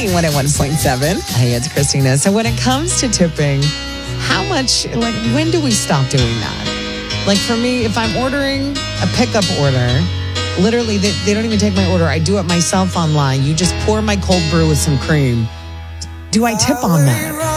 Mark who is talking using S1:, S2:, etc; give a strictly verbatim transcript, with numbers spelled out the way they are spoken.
S1: C one oh one point seven. Hey, it's Christina. So when it comes to tipping, how much, like, when do we stop doing that? Like, for me, if I'm ordering a pickup order, literally, they, they don't even take my order. I do it myself online. You just pour my cold brew with some cream. Do I tip on that?